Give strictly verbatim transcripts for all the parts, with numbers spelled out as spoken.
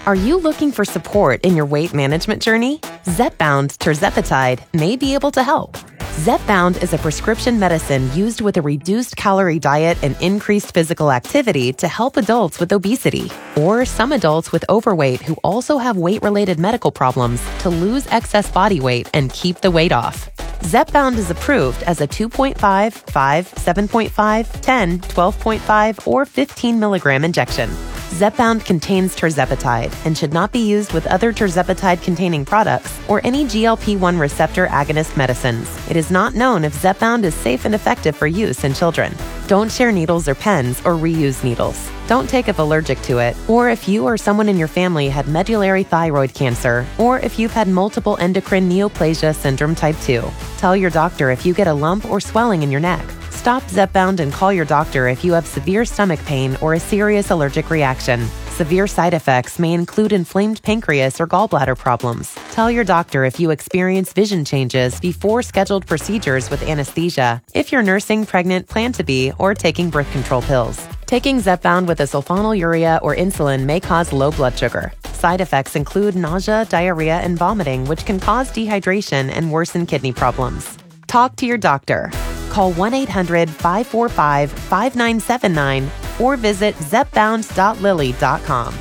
Are you looking for support in your weight management journey? Zepbound tirzepatide may be able to help. Zepbound is a prescription medicine used with a reduced calorie diet and increased physical activity to help adults with obesity, or some adults with overweight who also have weight-related medical problems to lose excess body weight and keep the weight off. Zepbound is approved as a two point five, five, seven point five, ten, twelve point five, or fifteen milligram injection. Zepbound contains tirzepatide and should not be used with other tirzepatide-containing products or any G L P one receptor agonist medicines. It is not known if Zepbound is safe and effective for use in children. Don't share needles or pens or reuse needles. Don't take if allergic to it, or if you or someone in your family had medullary thyroid cancer, or if you've had multiple endocrine neoplasia syndrome type two. Tell your doctor if you get a lump or swelling in your neck. Stop Zepbound and call your doctor if you have severe stomach pain or a serious allergic reaction. Severe side effects may include inflamed pancreas or gallbladder problems. Tell your doctor if you experience vision changes before scheduled procedures with anesthesia, if you're nursing, pregnant, plan to be, or taking birth control pills. Taking Zepbound with a sulfonylurea or insulin may cause low blood sugar. Side effects include nausea, diarrhea, and vomiting, which can cause dehydration and worsen kidney problems. Talk to your doctor. Call one eight hundred, five four five, five nine seven nine or visit zepbound dot lilly dot com.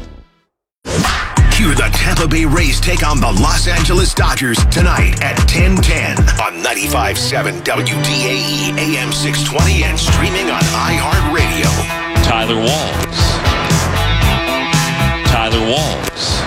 Hear the Tampa Bay Rays take on the Los Angeles Dodgers tonight at ten ten on ninety-five point seven W D A E A M six twenty and streaming on iHeartRadio. Tyler Walls. Tyler Walls.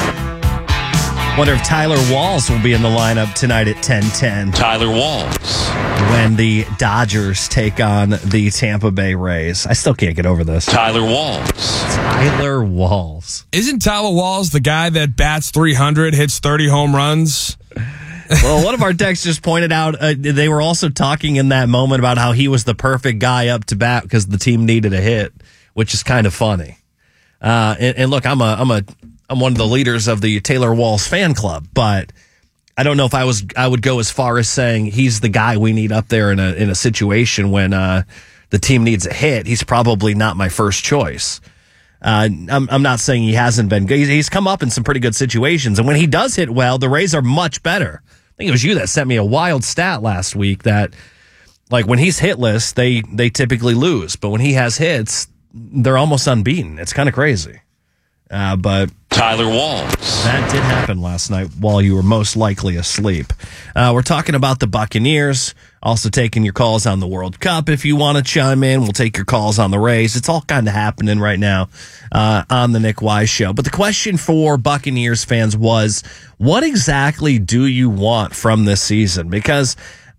Wonder if Tyler Walls will be in the lineup tonight at ten ten. Tyler Walls. When the Dodgers take on the Tampa Bay Rays. I still can't get over this. Tyler Walls. Tyler Walls. Isn't Tyler Walls the guy that bats three hundred, hits thirty home runs? Well, one of our texts just pointed out uh, they were also talking in that moment about how he was the perfect guy up to bat because the team needed a hit, which is kind of funny. Uh, and, and look, I'm a, I'm a, I'm one of the leaders of the Taylor Walls fan club, but I don't know if I was, I would go as far as saying he's the guy we need up there in a, in a situation when, uh, the team needs a hit. He's probably not my first choice. Uh, I'm, I'm not saying he hasn't been good. He's, he's come up in some pretty good situations. And when he does hit well, the Rays are much better. I think it was you that sent me a wild stat last week that, like, when he's hitless, they, they typically lose. But when he has hits, they're almost unbeaten. It's kind of crazy. Uh, but Tyler Walls. That did happen last night while you were most likely asleep. Uh, we're talking about the Buccaneers. Also taking your calls on the World Cup. If you want to chime in, we'll take your calls on the Rays. It's all kind of happening right now uh, on the Nick Wise Show. But the question for Buccaneers fans was, what exactly do you want from this season? Because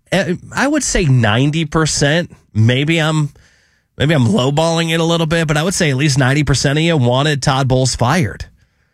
I would say ninety percent, maybe I'm maybe I'm lowballing it a little bit, but I would say at least ninety percent of you wanted Todd Bowles fired.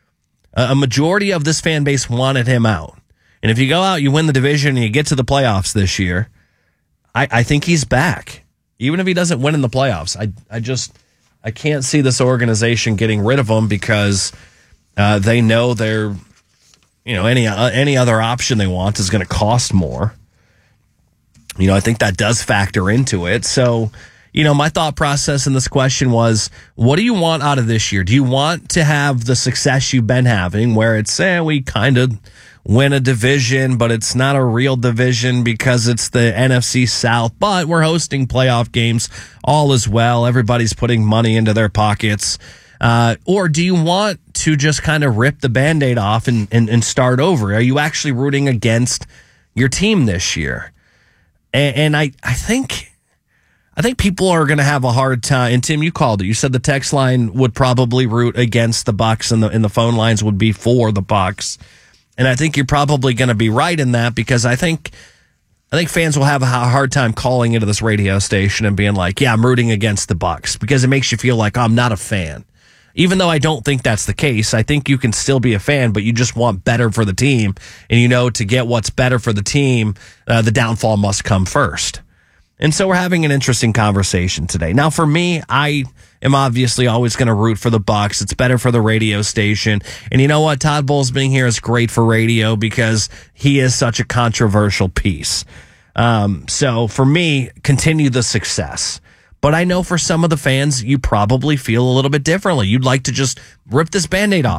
A majority of this fan base wanted him out. And if you go out, you win the division, and you get to the playoffs this year, I, I think he's back. Even if he doesn't win in the playoffs, I I just I can't see this organization getting rid of him because uh, they know they're, you know, any uh, any other option they want is going to cost more. You know, I think that does factor into it. So, you know, my thought process in this question was, what do you want out of this year? Do you want to have the success you've been having where it's, eh, we kind of win a division, but it's not a real division because it's the N F C South, but we're hosting playoff games all as well. Everybody's putting money into their pockets. Uh, or do you want to just kind of rip the Band-Aid off and, and, and start over? Are you actually rooting against your team this year? And, and I, I think... I think people are going to have a hard time. And Tim, you called it. You said the text line would probably root against the Bucs, and the and the phone lines would be for the Bucs. And I think you're probably going to be right in that because I think I think fans will have a hard time calling into this radio station and being like, "Yeah, I'm rooting against the Bucs," because it makes you feel like, oh, I'm not a fan. Even though I don't think that's the case, I think you can still be a fan, but you just want better for the team, and you know to get what's better for the team, uh, the downfall must come first. And so we're having an interesting conversation today. Now, for me, I am obviously always going to root for the Bucs. It's better for the radio station. And you know what? Todd Bowles being here is great for radio because he is such a controversial piece. Um, so for me, continue the success. But I know for some of the fans, you probably feel a little bit differently. You'd like to just rip this Band-Aid off.